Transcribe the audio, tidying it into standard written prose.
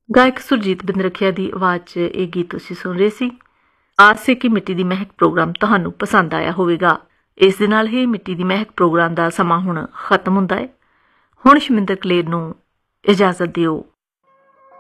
ਗਾਇਕ ਸੁਰਜੀਤ ਬਿੰਦਰਖੀਆ ਦੀ ਆਵਾਜ਼ 'ਚ ਇਹ ਗੀਤ ਤੁਸੀਂ ਸੁਣ ਰਹੇ ਸੀ। ਆਸ ਹੈ ਕਿ ਮਿੱਟੀ ਦੀ ਮਹਿਕ ਪ੍ਰੋਗਰਾਮ ਤੁਹਾਨੂੰ ਪਸੰਦ ਆਇਆ ਹੋਵੇਗਾ। ਇਸ ਦੇ ਨਾਲ ਹੀ ਮਿੱਟੀ ਦੀ ਮਹਿਕ ਪ੍ਰੋਗਰਾਮ ਦਾ ਸਮਾਂ ਹੁਣ ਖਤਮ ਹੁੰਦਾ ਹੈ। ਹੁਣ ਸ਼ਮਿੰਦਰ ਕਲੇਰ ਨੂੰ ਇਜਾਜ਼ਤ ਦਿਓ।